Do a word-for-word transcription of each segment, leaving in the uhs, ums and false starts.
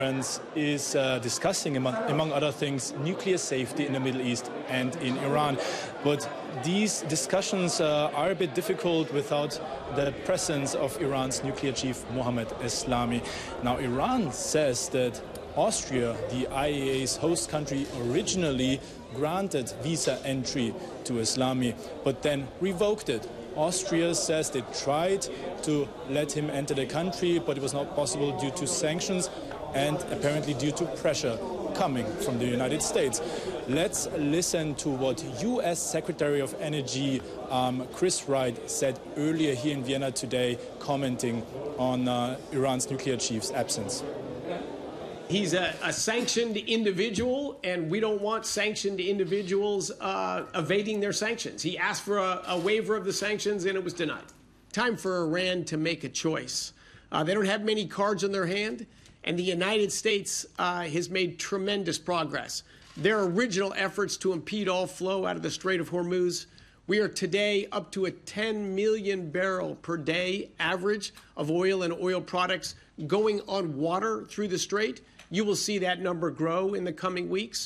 is uh, discussing, among, among other things, nuclear safety in the Middle East and in Iran. But these discussions uh, are a bit difficult without the presence of Iran's nuclear chief, Mohammad Eslami. Now, Iran says that Austria, the I A E A's host country, originally granted visa entry to Eslami, but then revoked it. Austria says they tried to let him enter the country, but it was not possible due to sanctions and apparently due to pressure coming from the United States. Let's listen to what U S Secretary of Energy um, Chris Wright said earlier here in Vienna today, commenting on uh, Iran's nuclear chief's absence. He's a, a sanctioned individual, and we don't want sanctioned individuals uh, evading their sanctions. He asked for a, a waiver of the sanctions, and it was denied. Time for Iran to make a choice. Uh, they don't have many cards in their hand, and the United States uh, has made tremendous progress. Their original efforts to impede all flow out of the Strait of Hormuz, we are today up to a ten million barrel per day average of oil and oil products going on water through the strait. You will see that number grow in the coming weeks.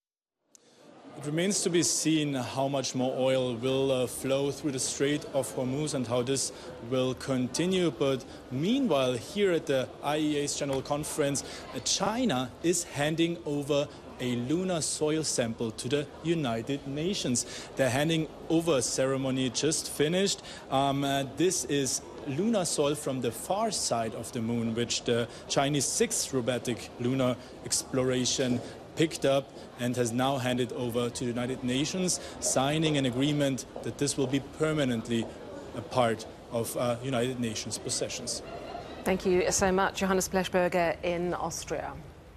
It remains to be seen how much more oil will uh, flow through the Strait of Hormuz and how this will continue. But meanwhile, here at the I A E A's General Conference, uh, China is handing over a lunar soil sample to the United Nations. The handing over ceremony just finished. Um, uh, this is lunar soil from the far side of the moon, which the Chinese sixth robotic lunar exploration picked up and has now handed over to the United Nations, signing an agreement that this will be permanently a part of uh, United Nations possessions. Thank you so much, Johannes Blechberger in Austria.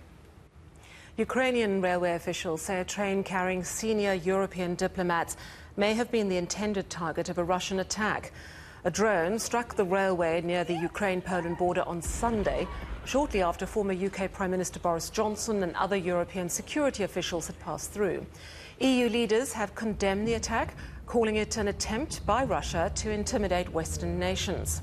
Ukrainian railway officials say a train carrying senior European diplomats may have been the intended target of a Russian attack. A drone struck the railway near the Ukraine-Poland border on Sunday, shortly after former U K Prime Minister Boris Johnson and other European security officials had passed through. E U leaders have condemned the attack, calling it an attempt by Russia to intimidate Western nations.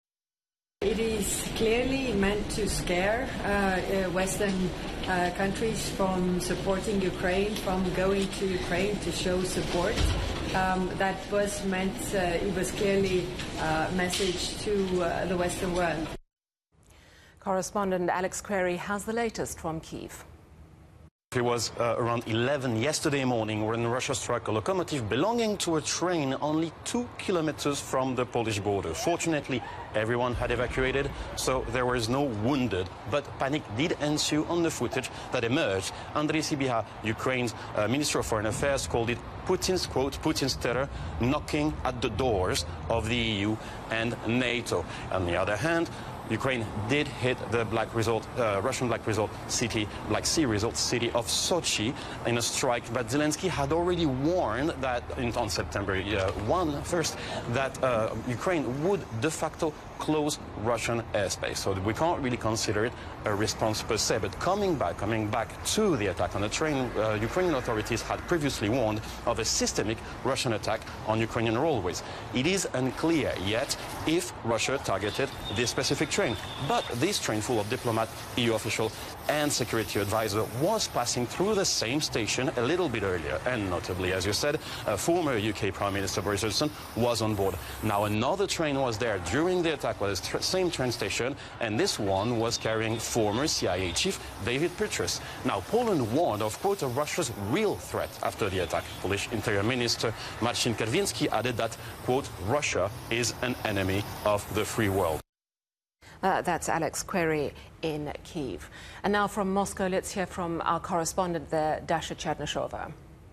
It is clearly meant to scare uh, uh, Western uh, countries from supporting Ukraine, from going to Ukraine to show support. Um, that was meant, uh, it was clearly a message to uh, the Western world. Correspondent Alex Query has the latest from Kyiv. It was uh, around eleven yesterday morning when Russia struck a locomotive belonging to a train only two kilometers from the Polish border. Fortunately, everyone had evacuated, so there was no wounded. But panic did ensue on the footage that emerged. Andrei Sybiha, Ukraine's uh, Minister of Foreign Affairs, called it Putin's, quote, Putin's terror knocking at the doors of the E U and NATO. On the other hand, Ukraine did hit the Black Resort, uh, Russian Black Resort city, Black Sea Resort city of Sochi in a strike. But Zelensky had already warned that in, on September uh, first that uh, Ukraine would de facto close Russian airspace. So we can't really consider it a response per se. But coming back, coming back to the attack on the train, uh, Ukrainian authorities had previously warned of a systemic Russian attack on Ukrainian railways. It is unclear yet if Russia targeted this specific train. But this train full of diplomat, E U official and security advisor was passing through the same station a little bit earlier. And notably, as you said, uh, former U K Prime Minister Boris Johnson was on board. Now another train was there during the attack at the same train station, and this one was carrying former C I A chief David Petraeus. Now Poland warned of, quote, of Russia's real threat after the attack. Polish Interior Minister Marcin Kierwiński added that, quote, Russia is an enemy of the free world. Uh, that's Alex Query in Kyiv. And now from Moscow, let's hear from our correspondent there, Dasha Chernyshova.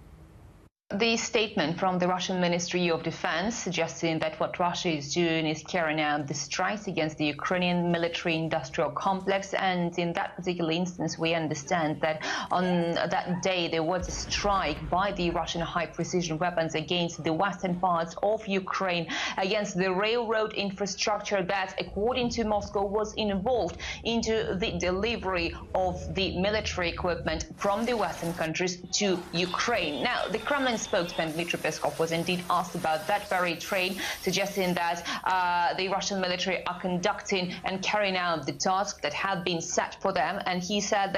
The statement from the Russian Ministry of Defense suggesting that what Russia is doing is carrying out the strikes against the Ukrainian military-industrial complex, and in that particular instance we understand that on that day there was a strike by the Russian high-precision weapons against the western parts of Ukraine, against the railroad infrastructure that, according to Moscow, was involved into the delivery of the military equipment from the western countries to Ukraine. Now, the Kremlin spokesman Dmitry Peskov was indeed asked about that very train, suggesting that uh, the Russian military are conducting and carrying out the task that had been set for them. And he said that